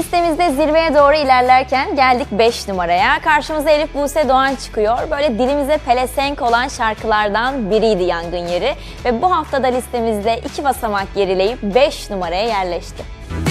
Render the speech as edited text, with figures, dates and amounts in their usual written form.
Listemizde zirveye doğru ilerlerken geldik 5 numaraya. Karşımıza Elif Buse Doğan çıkıyor. Böyle dilimize pelesenk olan şarkılardan biriydi Yangın Yeri. Ve bu haftada listemizde 2 basamak gerileyip 5 numaraya yerleşti.